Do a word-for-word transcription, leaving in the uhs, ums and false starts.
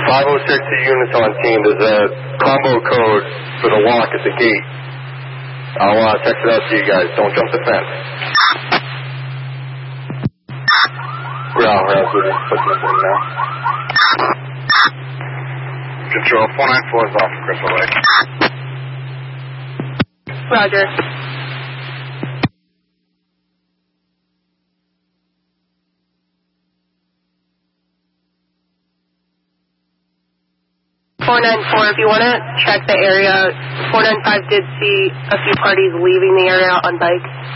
five oh six units on scene. There's a combo code for the lock at the gate. I'll uh, text it out to you guys. Don't jump the fence. Ground, ground, put this in now. Control, four nine four is off of Crystal Lake. Roger. four nine four, if you want to check the area, four nine five did see a few parties leaving the area on bikes.